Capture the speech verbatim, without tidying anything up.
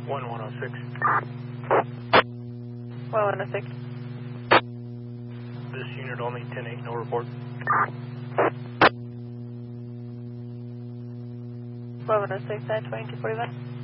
one one oh six. one one oh six. This unit only ten eight, no report. one one oh six, nine twenty-two forty-one.